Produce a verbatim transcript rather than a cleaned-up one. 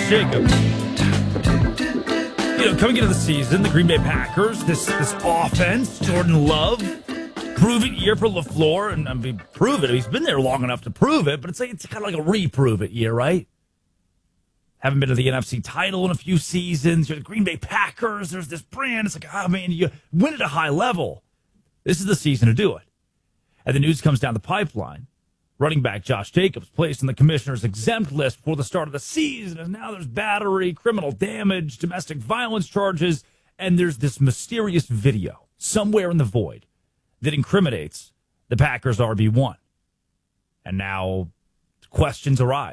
Jacobs. You know, coming into the season, the Green Bay Packers, this this offense, Jordan Love, prove it year for LaFleur, and I mean, prove it. He's been there long enough to prove it, but it's like it's kind of like a reprove it year, right? Haven't been to the N F C title in a few seasons. You're the Green Bay Packers. There's this brand. It's like, oh, man, you win at a high level. This is the season to do it. And the news comes down the pipeline. Running back Josh Jacobs placed on the commissioner's exempt list before the start of the season, and now there's battery, criminal damage, domestic violence charges, and there's this mysterious video somewhere in the void that incriminates the Packers R B one. And now questions arise.